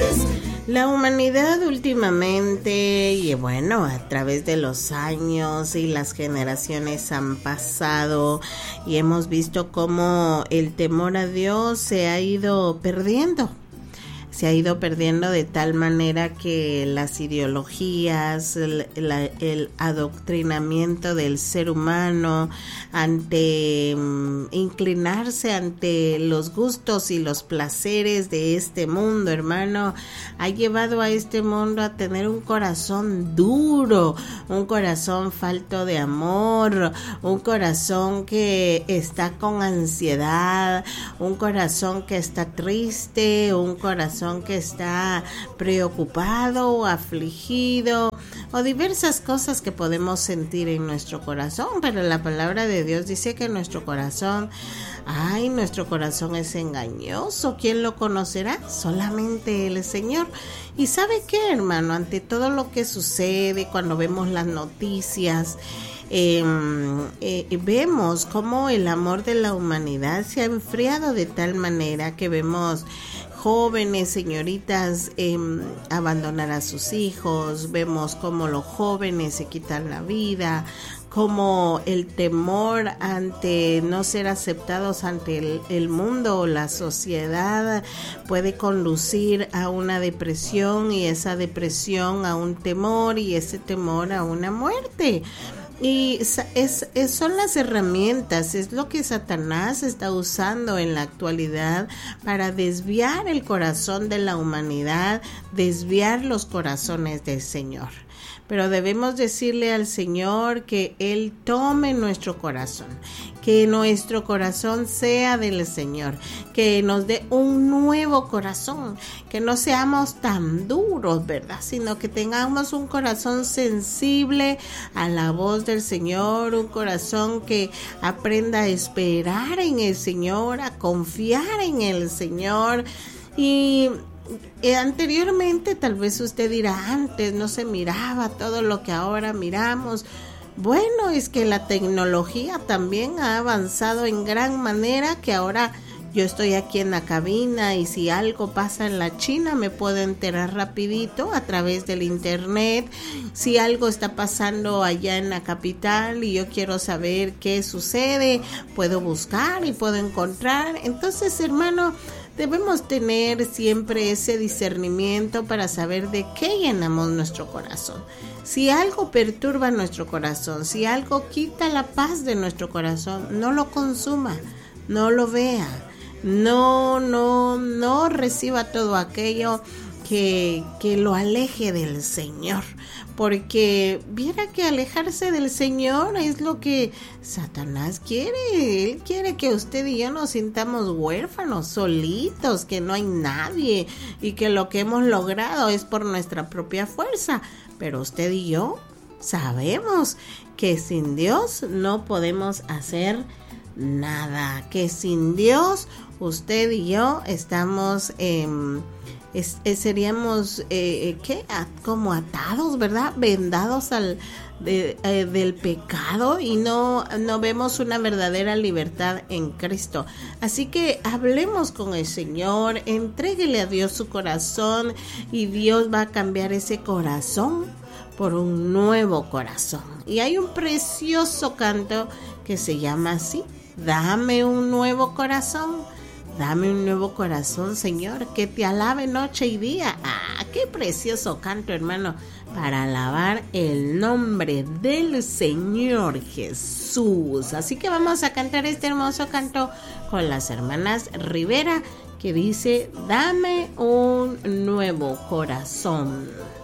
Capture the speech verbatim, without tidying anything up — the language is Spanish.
La humanidad últimamente, y bueno, a través de los años y las generaciones han pasado y hemos visto cómo el temor a Dios se ha ido perdiendo. Se ha ido perdiendo de tal manera que las ideologías, el, la, el adoctrinamiento del ser humano ante um, inclinarse ante los gustos y los placeres de este mundo, hermano, ha llevado a este mundo a tener un corazón duro, un corazón falto de amor, un corazón que está con ansiedad, un corazón que está triste, un corazón que está preocupado o afligido o diversas cosas que podemos sentir en nuestro corazón, pero la palabra de Dios dice que nuestro corazón, ay, nuestro corazón es engañoso. ¿Quién lo conocerá? Solamente el Señor. ¿Y sabe qué, hermano? Ante todo lo que sucede, cuando vemos las noticias, Eh, eh, vemos cómo el amor de la humanidad se ha enfriado de tal manera que vemos jóvenes, señoritas, eh, abandonar a sus hijos, vemos cómo los jóvenes se quitan la vida, como el temor ante no ser aceptados ante el, el mundo o la sociedad puede conducir a una depresión, y esa depresión a un temor, y ese temor a una muerte. Y es, es, son las herramientas, es lo que Satanás está usando en la actualidad para desviar el corazón de la humanidad, desviar los corazones del Señor. Pero debemos decirle al Señor que Él tome nuestro corazón, que nuestro corazón sea del Señor, que nos dé un nuevo corazón, que no seamos tan duros, ¿verdad? Sino que tengamos un corazón sensible a la voz del Señor, un corazón que aprenda a esperar en el Señor, a confiar en el Señor. Y Eh, anteriormente, tal vez usted dirá, antes no se miraba todo lo que ahora miramos. Bueno, es que la tecnología también ha avanzado en gran manera, que ahora yo estoy aquí en la cabina y si algo pasa en la China me puedo enterar rapidito a través del internet. Si algo está pasando allá en la capital y yo quiero saber qué sucede, puedo buscar y puedo encontrar. Entonces, hermano, debemos tener siempre ese discernimiento para saber de qué llenamos nuestro corazón. Si algo perturba nuestro corazón, si algo quita la paz de nuestro corazón, no lo consuma, no lo vea, no, no, no reciba todo aquello que, que lo aleje del Señor. Porque viera que alejarse del Señor es lo que Satanás quiere. Él quiere que usted y yo nos sintamos huérfanos, solitos, que no hay nadie y que lo que hemos logrado es por nuestra propia fuerza. Pero usted y yo sabemos que sin Dios no podemos hacer nada, que sin Dios usted y yo estamos eh, Es, es, seríamos eh, ¿qué? como atados, ¿verdad? Vendados al de, eh, del pecado, y no, no vemos una verdadera libertad en Cristo. Así que hablemos con el Señor, entréguele a Dios su corazón y Dios va a cambiar ese corazón por un nuevo corazón. Y hay un precioso canto que se llama así: dame un nuevo corazón. Dame un nuevo corazón, Señor, que te alabe noche y día. ¡Ah, qué precioso canto, hermano! Para alabar el nombre del Señor Jesús. Así que vamos a cantar este hermoso canto con las hermanas Rivera, que dice: dame un nuevo corazón.